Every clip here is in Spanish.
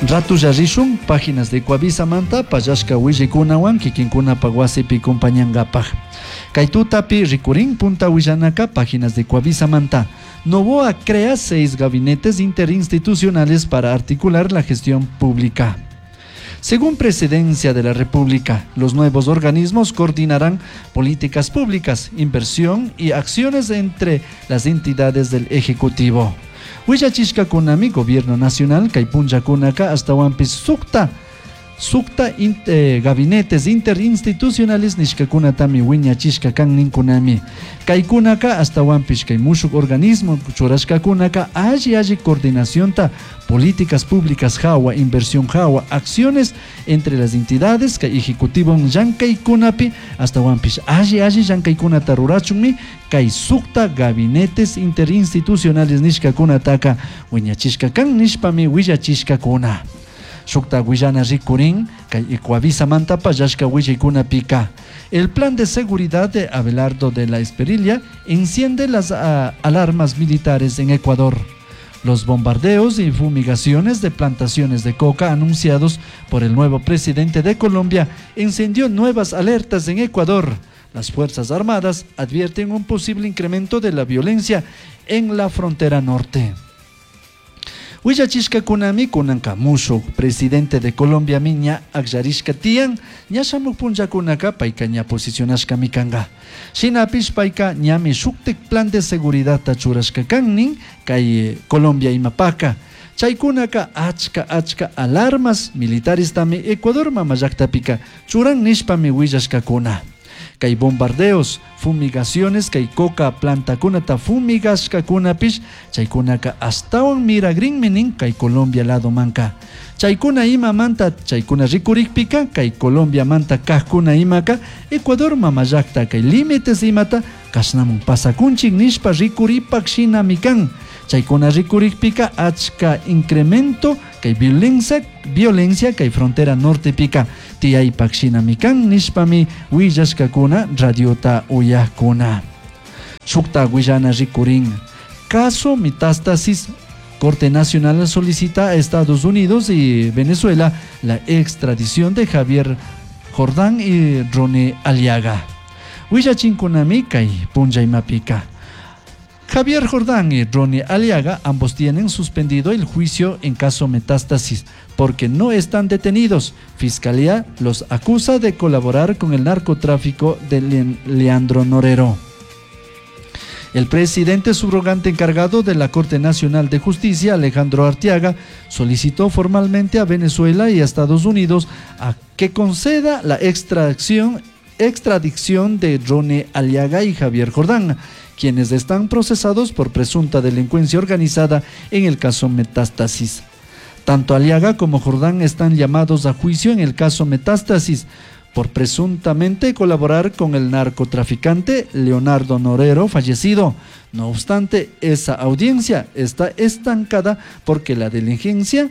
Ratulla rishun páginas de Ecuavisa manta payashka willikunawan kikinkuna wasipi compañangapaj. Kaitutapi rikurin punta willanaka páginas de Ecuavisa manta. Novoa crea 6 gabinetes interinstitucionales para articular la gestión pública. Según Presidencia de la República, los nuevos organismos coordinarán políticas públicas, inversión y acciones entre las entidades del Ejecutivo. Huillachishka kunami Gobierno Nacional Kaipunja kunaka hasta wampis sukta gabinetes interinstitucionales nishkakunatami wiñachishka kannin kunami kaikunaka hasta wampis kay mushuk organismo churashka kunaka alli coordinación ta políticas públicas jawa inversión jawa acciones entre las entidades kay ejecutivo llankay kunapi hasta wampis alli llankay kunata rurachunmi kay sukta gabinetes interinstitucionales nishkakunataka wiñachishka kan nishpami willachishka kuna. Shukta Guillana Rikurin, kay Ecuavisa manta payashka willaykuna pika. El plan de seguridad de Abelardo de la Espriella enciende las alarmas militares en Ecuador. Los bombardeos y fumigaciones de plantaciones de coca anunciados por el nuevo presidente de Colombia encendió nuevas alertas en Ecuador. Las Fuerzas Armadas advierten un posible incremento de la violencia en la frontera norte. Huillachishka kunami kunanka mushuk presidente de Colombia miña akjarishka tiyan ñashamuk punllakunaka payka ña posicionashka mikanga. Shinapish payka ñami shuktek plan de seguridad tachurashka kannin kay Colombia imapaka. Chaykunaka achka alarmas militares tami Ecuador mamallaktapika churan nishpami willashka kuna. Kay bombardeos, fumigaciones, kay coca planta kunata fumigashka kunapish, chaykunaka astawan miragrin menin kay Colombia lado manka. Chaykuna ima manta, chaykuna rikurikpika, kay Colombia manta kahkuna imaka, Ecuador mamayakta kay límites imata, kasnamun pasakunchik nishpa rikuripak shinamikan. Chaykuna rikurikpika achka incremento kay violencia kay frontera norte pika tiyaypak shinamikan nishpami willashkakuna radiota uyakuna. Shukta Guillana rikurin. Caso metástasis. Corte Nacional solicita a Estados Unidos y Venezuela la extradición de Javier Jordán y Ronnie Aliaga. Huillachinkunami kay punjaymapika. Javier Jordán y Ronnie Aliaga ambos tienen suspendido el juicio en caso metástasis porque no están detenidos. Fiscalía los acusa de colaborar con el narcotráfico de Leandro Norero. El presidente subrogante encargado de la Corte Nacional de Justicia, Alejandro Arteaga, solicitó formalmente a Venezuela y a Estados Unidos a que conceda la extradición de Ronnie Aliaga y Javier Jordán, quienes están procesados por presunta delincuencia organizada en el caso Metástasis. Tanto Aliaga como Jordán están llamados a juicio en el caso Metástasis por presuntamente colaborar con el narcotraficante Leonardo Norero fallecido. No obstante, esa audiencia está estancada porque la delincuencia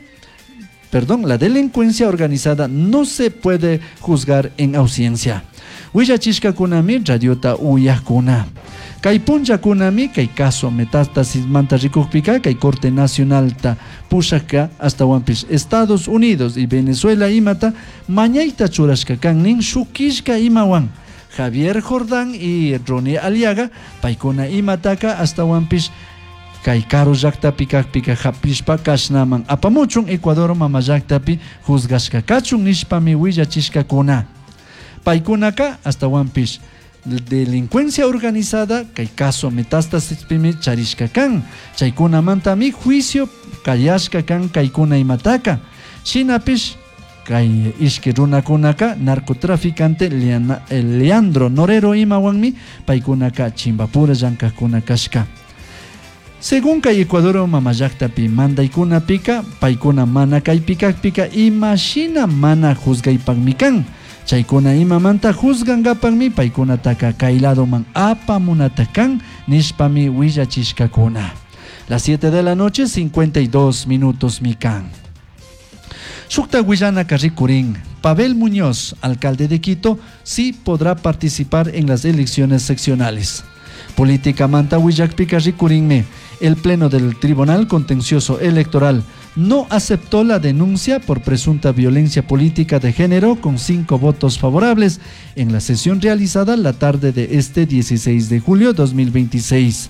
organizada no se puede juzgar en ausencia. Huillachishka kunami radiota uyakuna. Kay punja kunami kay caso metástasis manta rikukpika kay Corte Nacional ta pushaka hasta wampis Estados Unidos y Venezuela imata mañaita churashka kannin shukishka imawan Javier Jordán y Ronnie Aliaga paykuna imataka hasta wampis kay karo llaktapi kakpika hapishpa kashnaman apamuchun Ecuador mama llaktapi juzgashka kachun nishpami willachishka kuna. Paykunaka hasta wampis delincuencia organizada kay caso metástasis pimi charishka kan chaykuna mantami juicio kayashka kan kaykuna imataka shinapish kay ishki runakunaka narcotraficante Leandro Norero imawanmi paykunaka chimbapura llankakuna kashka. Según kay Ecuador mamayaktapi mandaykuna pika paykuna mana kay pikakpika imashina mana juzgaypakmi kan. Chaykuna imamanta juzgangapanmi paykunataka kayladoman apamunatakan nishpami willachishkakuna. Las 7 de la noche, 52 minutos mikan. Shukta Guillana Carricurín. Pavel Muñoz, alcalde de Quito, sí podrá participar en las elecciones seccionales. Política manta Huillacpi Carricurín. El Pleno del Tribunal Contencioso Electoral no aceptó la denuncia por presunta violencia política de género con 5 votos favorables en la sesión realizada la tarde de este 16 de julio 2026.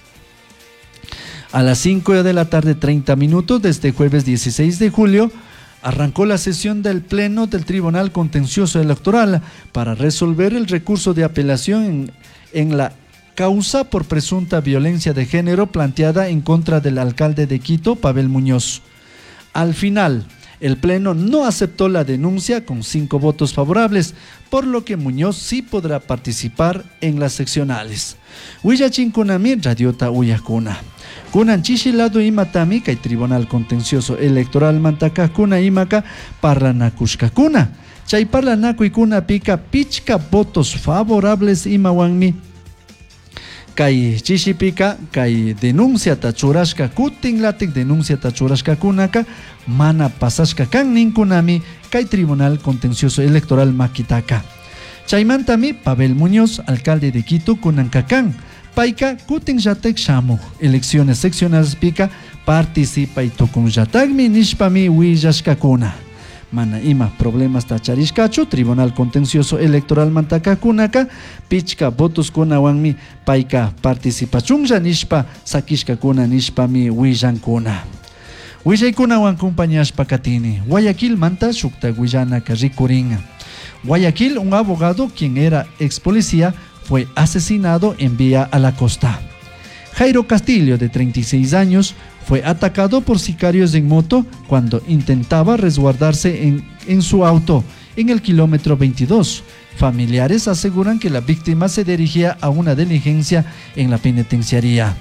A las 5 de la tarde 30 minutos de este jueves 16 de julio, arrancó la sesión del Pleno del Tribunal Contencioso Electoral para resolver el recurso de apelación en la causa por presunta violencia de género planteada en contra del alcalde de Quito, Pavel Muñoz. Al final, el Pleno no aceptó la denuncia con 5 votos favorables, por lo que Muñoz sí podrá participar en las seccionales. Huillachin kunami radiota uyakuna. Kunan chishilado imatami kay Tribunal Contencioso Electoral mantaka kuna imaka parlanakushkakuna. Chay parlanakuykuna pika pichka votos favorables imawanmi kay chishipika kay denuncia tachurashka kutin latik denuncia tachurashka kunaka mana pasashka kan ninkunami kay Tribunal Contencioso Electoral makitaka. Chaymantami Pavel Muñoz, alcalde de Quito, kunankakan paika kutin yatek shamu elecciones seccionales pika participa y tukun yatagmi nishpami willashkakuna. Mana ima problemas tacharishkachu Tribunal Contencioso Electoral mantakakunaka pichka votos kunawanmi paika participachunja nishpa sakishkakuna nishpami willankuna. Willaykunawan acompañashpa katini Guayaquil manta shukta willanaka rikuringa. Guayaquil, un abogado quien era ex policía, fue asesinado en Vía a la Costa. Jairo Castillo, de 36 años, fue atacado por sicarios en moto cuando intentaba resguardarse en su auto en el kilómetro 22. Familiares aseguran que la víctima se dirigía a una diligencia en la penitenciaría.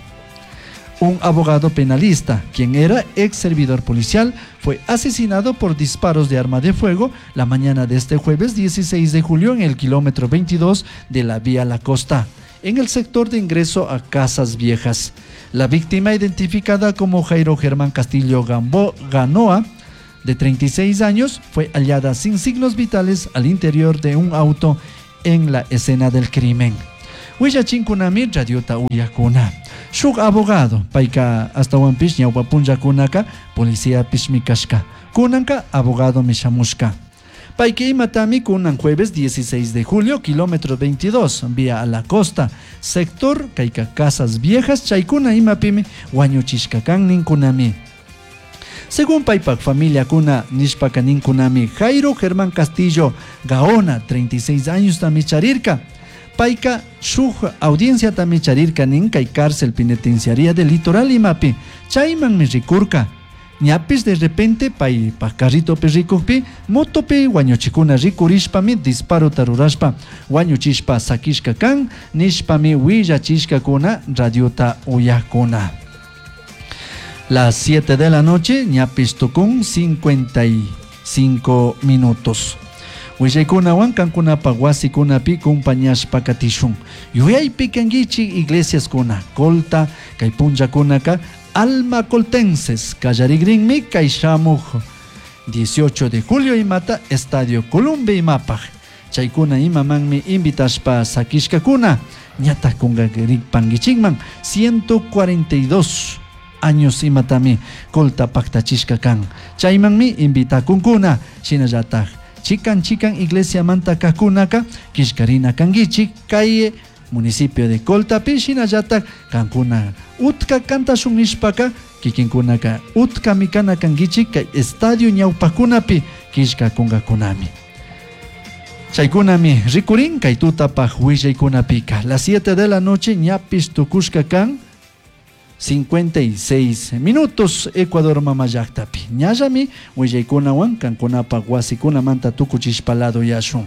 Un abogado penalista, quien era ex servidor policial, fue asesinado por disparos de arma de fuego la mañana de este jueves 16 de julio en el kilómetro 22 de la Vía La Costa, en el sector de ingreso a Casas Viejas. La víctima, identificada como Jairo Germán Castillo Ganoa, de 36 años, fue hallada sin signos vitales al interior de un auto en la escena del crimen. Huillachin kunami radiota uyakuna. Shuk abogado, paika hasta wampish ñawpapunja kunaka, policía pishmikashka. Kunanka, abogado mishamushka. Paike imatami kunan jueves 16 de julio, kilómetro 22, Vía a la Costa, sector kaika Casas Viejas, chaykuna imapimi, wañuchishkakan ninkunami. Según paipak familia kuna nishpaka ninkunami, Jairo Germán Castillo Gaona, 36 años tamicharirka. Paika shuk audiencia tamicharirka nin kay cárcel penitenciaria del litoral imapi, chayman mi rikurka. Ñapis de repente pay carrito perricokpi, motopi wañuchikuna rikurishpami disparo tarurashpa, wañuchishpa sakishka kan, nishpami willachishka kuna radiota uyakuna. Las 7 de la noche, ñapis tukun 55 minutos. Huillaykunawan kankunapa wasikunapi kumpañashpa katishun. Yuyaypi kangichi iglesias kuna, kolta, kay punllakunaka, alma coltenses, kallarigrinmi kay shamuj 18 de julio imata Estadio Columbia imapaj. Chaykuna imamanmi invitashpa sakishkakuna, ñata kungagrikpangichikman 142 años imatami kolta paktachishka kan. Chaymanmi invitakunkuna, shinallataj chican iglesia manta kakunaka kishkarina kangichik kay municipio de Coltapi shinallatak kankuna utka kantashun nishpaka kikinkunaka utka mikana kangichik kay estadio ñawpakunapi kishkakungakunami. Chaykunami rikurin kay tutapaj willaykunapika. Las 7 de la noche ñapis tukushka kan 56 minutos Ecuador mamayaktapi. Ñallami willaykunawan kankunapa wasikuna manta tukuchishpalado yashun.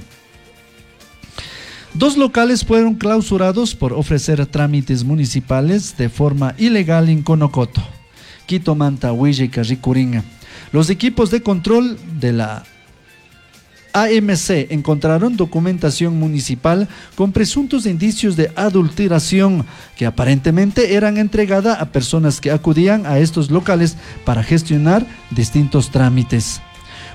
2 locales fueron clausurados por ofrecer trámites municipales de forma ilegal en Conocoto, Quito manta willay rikuringa. Los equipos de control de la AMC encontraron documentación municipal con presuntos indicios de adulteración que aparentemente eran entregadas a personas que acudían a estos locales para gestionar distintos trámites.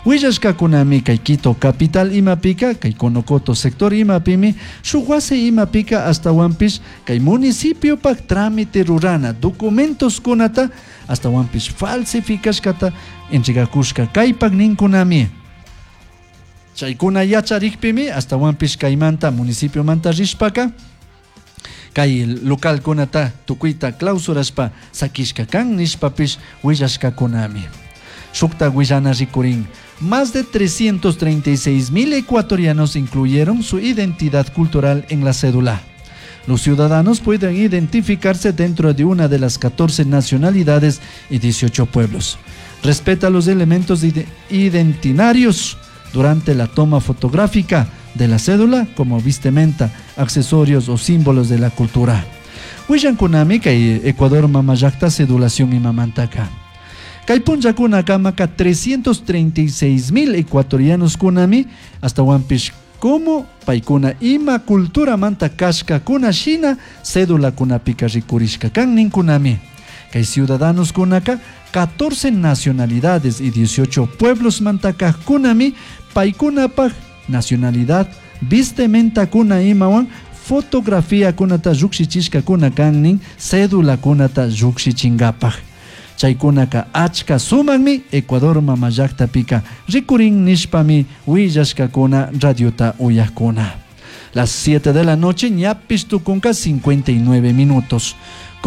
Willashkakunami kay Quito capital imapika, kay Conocoto sector imapimi, shuwase imapika hasta Wampish, kay municipio pak trámite rurana, documentos kunata, hasta Wampish falsificashkata, entregakushka kaypak ninkunami. Chaykuna yacharikpimi, hasta Wampish kaymanta, municipio manta rishpaka, kay local kunata, tukuita clausuraspa, sakishka kan nishpapish, willashkakunami. Shukta Guillana Rikurin. Más de 336,000 ecuatorianos incluyeron su identidad cultural en la cédula. Los ciudadanos pueden identificarse dentro de una de las 14 nacionalidades y 18 pueblos. Respeta los elementos identitarios durante la toma fotográfica de la cédula como vestimenta, accesorios o símbolos de la cultura. Huillan kunami kay Ecuador mamayakta cedulación y mamantaka. Kaypuncha kunaka 336,000 ecuatorianos kunami hasta Wampish como paikuna ima cultura manta kashka kuna shina cédula kunapika rikurishka kan ninkunami. Kay ciudadanos kunaka 14 nacionalidades y 18 pueblos mantaka kunami paikunapaj nacionalidad vestimenta kuna imawan fotografía kunata yukshichishka kuna kan nin cédula kunata yukshichingapaj. Chaykunaka achka sumanmi Ecuador mamayakta pika rikurin nishpami willashkakuna radiota uyakuna. Las 7 de la noche ñapistukunka 59 minutos.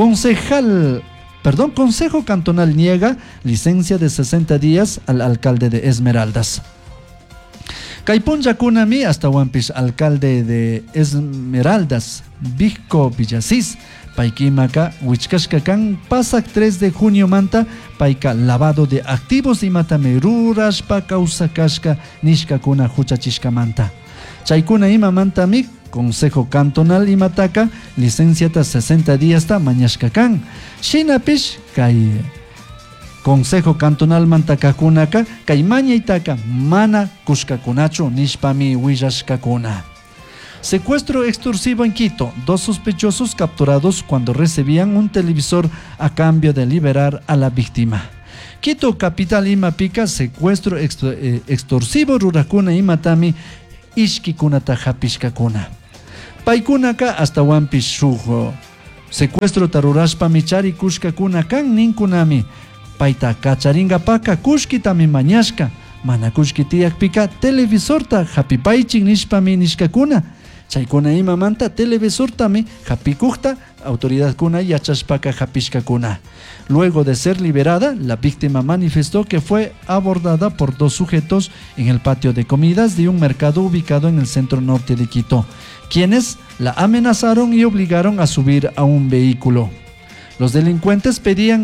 Consejo Cantonal niega licencia de 60 días al alcalde de Esmeraldas. Kaypunllakunami hasta Wampish alcalde de Esmeraldas, Vico Villasís, Paikimaka, Huichkashkakan, pasak 3 de junio manta, Paika lavado de activos y matame rurashpa kausakashka nishkakuna huchachishka manta. Chaykuna ima mantami, Consejo Cantonal imataka, licenciata 60 días ta mañashkakan. Shinapish, kay Consejo Cantonal mantakakunaka, kay mañaitaka mana kushkakunachu nishpami willashkakuna. Secuestro extorsivo en Quito. 2 sospechosos capturados cuando recibían un televisor a cambio de liberar a la víctima. Quito capital imapika secuestro extorsivo rurakuna imatami ishkikunata hapishkakuna. Paikunaka hasta Wampish shujo. Secuestro tarurashpa michari kushkakuna kan ninkunami. Paita kacharinga paka kushkitami mañashka. Mana kushkitiak pika televisorta hapipaichik nishpami nishkakuna. Chaykuna ima manta televisor tami hapikukta autoridad kuna yachashpaka hapishkakuna. Luego de ser liberada, la víctima manifestó que fue abordada por 2 sujetos en el patio de comidas de un mercado ubicado en el centro norte de Quito, quienes la amenazaron y obligaron a subir a un vehículo. Los delincuentes pedían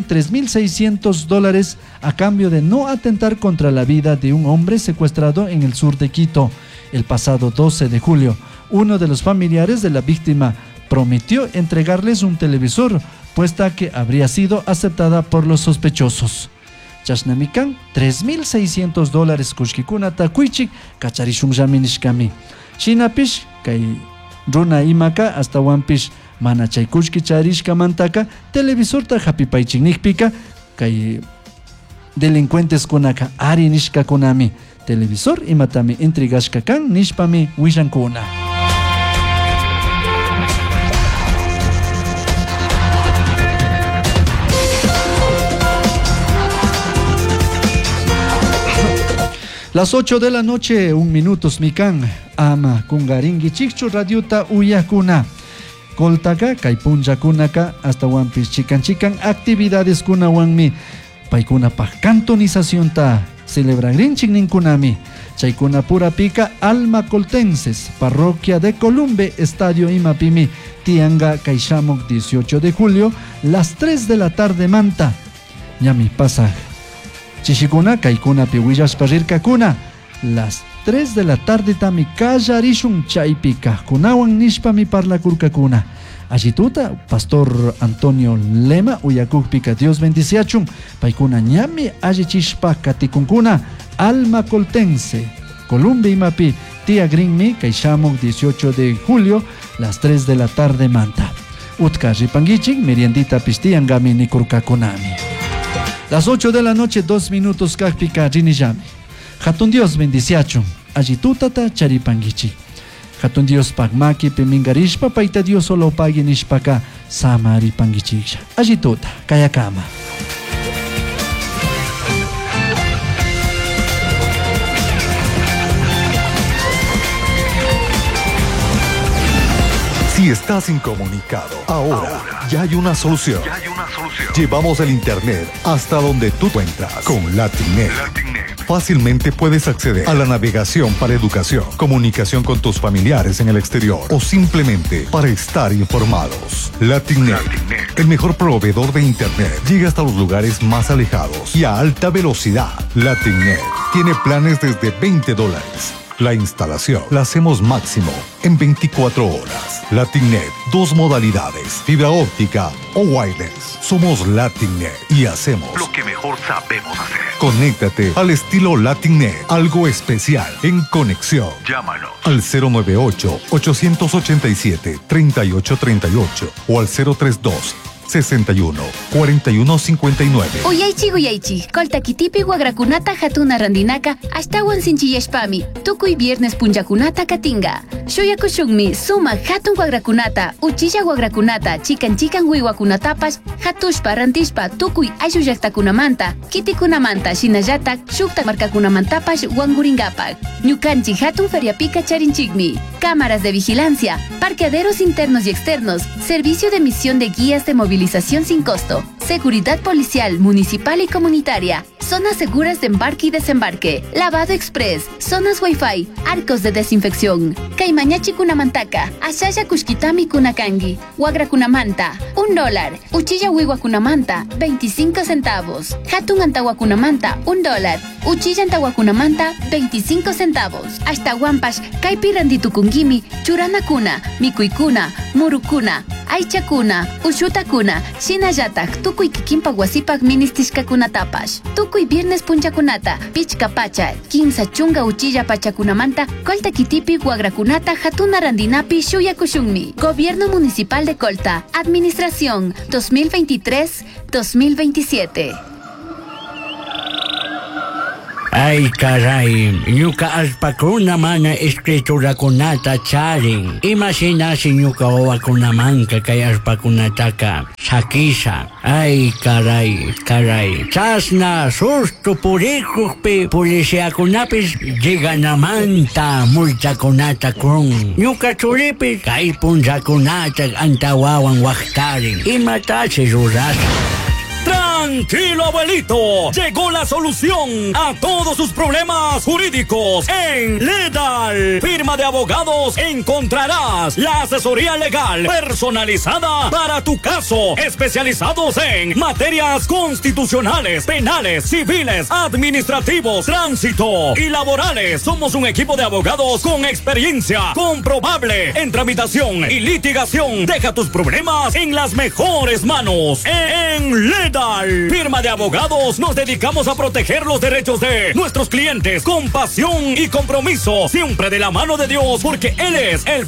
$3,600 a cambio de no atentar contra la vida de un hombre secuestrado en el sur de Quito el pasado 12 de julio. Uno de los familiares de la víctima prometió entregarles un televisor, puesta que habría sido aceptada por los sospechosos. Chasnamikan, $3,600 kushkikuna takuichik, kacharishun jaminishkami. Chinapish, kay runa imaka hasta Wampish, mana chay kushki charishka mantaka, televisor ta hapipaichik nikpika, kay delincuentes kunaka ari nishka kunami. Televisor imatami intrigashka kan nishpami wishankuna. Las 8 de la noche, 1 minuto mikan, ama kungaringi chikchu radiota uyakuna. Koltaka, kaipunja kunaka, hasta Wampish chikan actividades kuna wanmi. Paikuna pa cantonización ta, celebranrinchik ninkunami. Chaykuna pura pica Alma Coltenses, Parroquia de Columbe, Estadio Imapimi, Tianga, Caixamok, 18 de julio, las 3 de la tarde manta. Ñami pasa. Chishikuna, Kaikuna, Pihuillas, Parirkakuna, las 3 de la tarde tami Kallarishun Chaypika, Kunawan Nishpami Parla Kurkakuna. Allituta, Pastor Antonio Lema, Uyakukpika, Dios bendiciachun, Paikuna Ñami, Ayechishpa, Katikunkuna, Alma Coltense, Columbe Imapi, Tía Greenmi, Caixamok, 18 de julio, las 3 de la tarde manta. Utka Ripangichik, Meriendita Pistiangami Nikurkakunami. Las 8 de la noche, 2 minutos, Kakpika Rinijami. Hatun Dios bendiciachun, allí tutata charipangichi. Hatun Dios pagmaki pemingarishpa paita Dios solo paginishpaka samari pangichiksha. Allí tuta, kayakama. Si estás incomunicado, ahora ya hay una solución. Llevamos el internet hasta donde tú encuentras con Latinnet. Fácilmente puedes acceder a la navegación para educación, comunicación con tus familiares en el exterior o simplemente para estar informados. Latinnet, el mejor proveedor de internet, llega hasta los lugares más alejados y a alta velocidad. Latinnet tiene planes desde $20. La instalación la hacemos máximo en 24 horas. Latinnet, 2 modalidades, fibra óptica o wireless. Somos Latinnet y hacemos lo que mejor sabemos hacer. Conéctate al estilo Latinnet, algo especial en conexión. Llámanos al 098-887-3838 o al 032-61-4159. Uyaychi, kolta kitipi wagrakunata hatuna randinaka ashtawan sinchiyashpami, tukuy viernes punjakunata katinga. Shuyakushunmi suma hatun wagrakunata, uchilla wagrakunata, chikan wiwakunatapash, hatushpa rantishpa tukuy ayshu llaqtakunamanta, kitikunamanta shinallatak shukta markakunamantapash wanguringapak. Ñukanchik hatun feriapika charinchikmi. Cámaras de vigilancia, parqueaderos internos y externos, servicio de emisión de guías de movilización sin costo, seguridad policial, municipal y comunitaria, zonas seguras de embarque y desembarque, lavado express, zonas wifi, arcos de desinfección. Kaimañachi kunamantaka, ashaya kushkitami kunakangi, wagra kunamanta, $1, uchilla wiwa kunamanta, 25 centavos, hatun antawa kunamanta, $1, uchilla antawa kunamanta, 25 centavos. Hasta Wampash, kaipi randitukungimi, churana kuna, mikuikuna, murukuna, aichakuna, ushutakuna, shinayatak, tukuy kikimpa wasipak ministishkakunatapash. Tukuy viernes punchakunata, pichkapacha, 15 chunga uchilla pachakunamanta, kolta kitipi wagrakunata hatuna randinapi shuyakushunmi. Gobierno Municipal de Colta, Administración 2023-2027. Ay caray, ñuka alpakuna mana escriturakunata charin. Imaginasi ñuka wawakunamanka kay alpakunataka sakisa. Ay caray. Chasna susto purikuqpi policiakunapis lleganamanta multakunata krun. Ñuka churipi kay punllakunata antawawan waqtarin. Imatachi ruras. Tranquilo, abuelito. Llegó la solución a todos sus problemas jurídicos. En Ledal, firma de abogados, encontrarás la asesoría legal personalizada para tu caso. Especializados en materias constitucionales, penales, civiles, administrativos, tránsito y laborales. Somos un equipo de abogados con experiencia comprobable en tramitación y litigación. Deja tus problemas en las mejores manos. En Ledal, firma de abogados, nos dedicamos a proteger los derechos de nuestros clientes con pasión y compromiso, siempre de la mano de Dios, porque Él es el